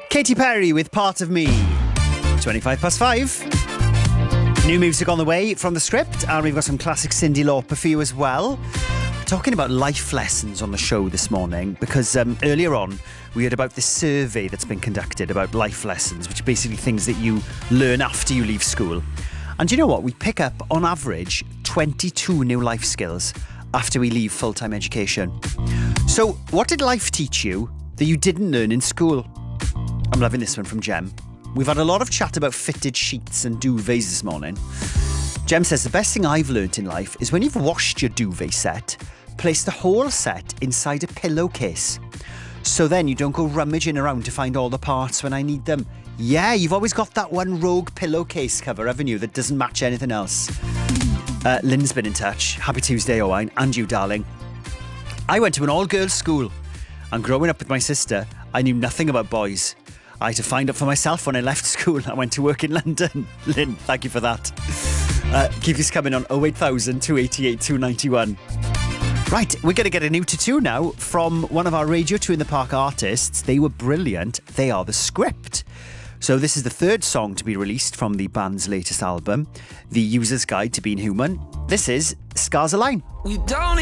Katy Perry with Part of Me. 5:25. New music on the way from the script, and we've got some classic Cyndi Lauper for you as well. Talking about life lessons on the show this morning, because earlier on we heard about this survey that's been conducted about life lessons, which are basically things that you learn after you leave school. And you know what? We pick up, on average, 22 new life skills after we leave full-time education. So, what did life teach you that you didn't learn in school? I'm loving this one from Jem. We've had a lot of chat about fitted sheets and duvets this morning. Jem says, the best thing I've learnt in life is when you've washed your duvet set, place the whole set inside a pillowcase. So then you don't go rummaging around to find all the parts when I need them. Yeah, you've always got that one rogue pillowcase cover, haven't you, that doesn't match anything else. Lynn's been in touch. Happy Tuesday, Owain, and you, darling. I went to an all-girls school, and growing up with my sister, I knew nothing about boys. I had to find out for myself when I left school. I went to work in London. Lynn, thank you for that. Keep this coming on 08000 288 291. Right, we're going to get a new tattoo now from one of our Radio 2 in the Park artists. They were brilliant. They are The Script. So this is the third song to be released from the band's latest album, The User's Guide to Being Human. This is Scars Align. We don't